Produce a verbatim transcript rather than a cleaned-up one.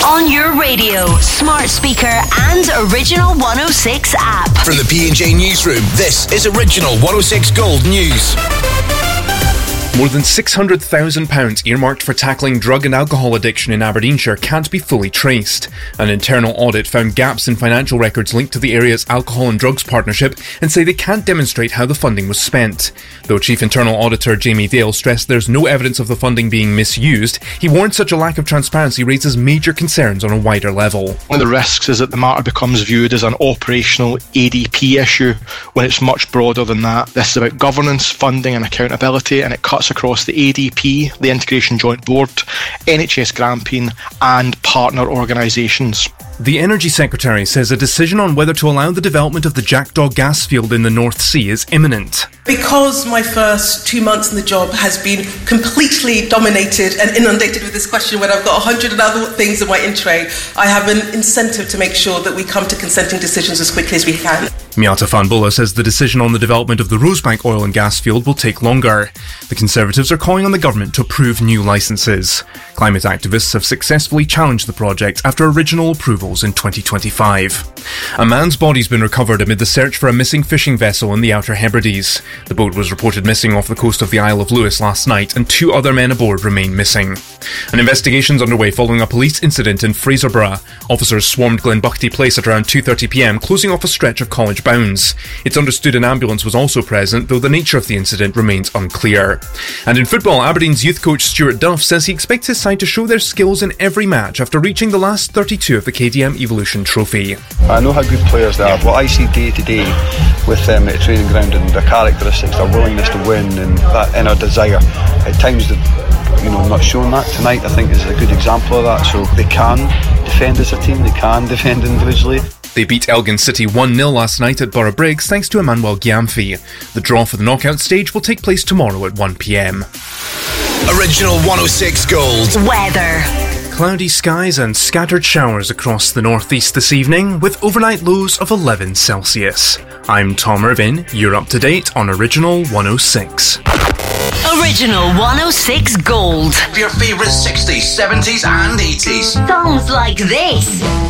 On your radio, smart speaker and Original one oh six app. From the P and J Newsroom, this is Original one oh six Gold News. More than six hundred thousand pounds earmarked for tackling drug and alcohol addiction in Aberdeenshire can't be fully traced. An internal audit found gaps in financial records linked to the area's alcohol and drugs partnership and say they can't demonstrate how the funding was spent. Though Chief Internal Auditor Jamie Dale stressed there's no evidence of the funding being misused, he warned such a lack of transparency raises major concerns on a wider level. One of the risks is that the matter becomes viewed as an operational A D P issue when it's much broader than that. This is about governance, funding and accountability, and it cuts across the A D P, the Integration Joint Board, N H S Grampian and partner organisations. The Energy Secretary says a decision on whether to allow the development of the Jackdaw gas field in the North Sea is imminent. Because my first two months in the job has been completely dominated and inundated with this question when I've got a hundred and other things in my in tray, I have an incentive to make sure that we come to consenting decisions as quickly as we can. Miata Fanbulla says the decision on the development of the Rosebank oil and gas field will take longer. The Conservatives are calling on the government to approve new licences. Climate activists have successfully challenged the project after original approvals in twenty twenty-five. A man's body's been recovered amid the search for a missing fishing vessel in the Outer Hebrides. The boat was reported missing off the coast of the Isle of Lewis last night, and two other men aboard remain missing. An investigation's underway following a police incident in Fraserburgh. Officers swarmed Glenbuckety Place at around two thirty p m, closing off a stretch of College bounds. It's understood an ambulance was also present, though the nature of the incident remains unclear. And in football, Aberdeen's youth coach Stuart Duff says he expects his side to show their skills in every match after reaching the last thirty-two of the K D M Evolution Trophy. I know how good players they are. What I see day to day with them at the training ground and their characteristics, their willingness to win and that inner desire. At times they've you know, not shown that. Tonight I think is a good example of that. So they can defend as a team, they can defend individually. They beat Elgin City one nil last night at Borough Briggs thanks to Emmanuel Gyamfi. The draw for the knockout stage will take place tomorrow at one p m. Original one oh six Gold. Weather. Cloudy skies and scattered showers across the northeast this evening, with overnight lows of eleven Celsius. I'm Tom Irvin, you're up to date on Original one oh six. Original one oh six Gold. Your favourite sixties, seventies and eighties. Songs like this.